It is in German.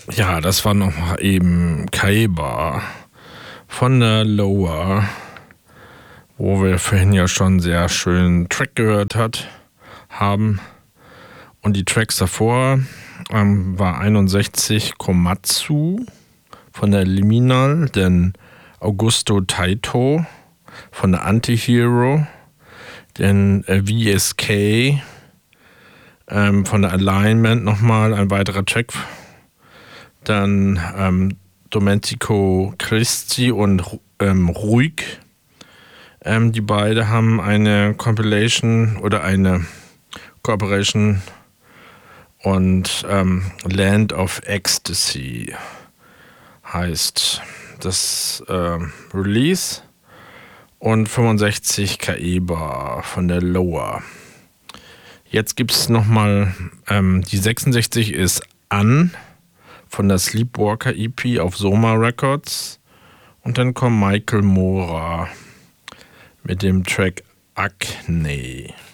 Ja, das war noch eben Kaeba von der Lower, wo wir vorhin ja schon sehr schönen Track gehört haben. Und die Tracks davor war 61 Komatsu von der Liminal, dann Augusto Taito von der Antihero, dann VSK von der Alignment nochmal ein weiterer Track, dann Domenico Cristi und Ruig. Die beide haben eine Compilation oder eine Cooperation und Land of Ecstasy heißt das Release und 65 Kaeba von der Lower. Jetzt gibt es nochmal die 66 ist An von der Sleepwalker EP auf Soma Records und dann kommt Michael Mora mit dem Track Acne.